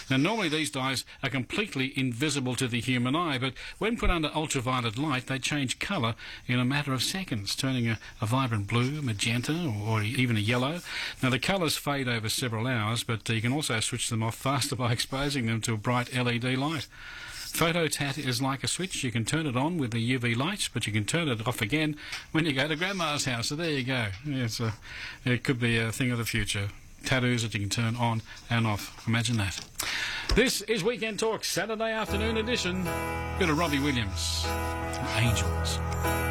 Now, normally these dyes are completely invisible to the human eye, but when put under ultraviolet light, they change colour in a matter of seconds, turning a vibrant blue, magenta, or even a yellow. Now, the colours fade over several hours, but you can also switch them off faster by exposing them to a bright LED light. Phototat is like a switch. You can turn it on with the UV lights, but you can turn it off again when you go to Grandma's house. So there you go. Yeah, it could be a thing of the future. Tattoos that you can turn on and off. Imagine that. This is Weekend Talk, Saturday afternoon edition. Bit of Robbie Williams. Angels.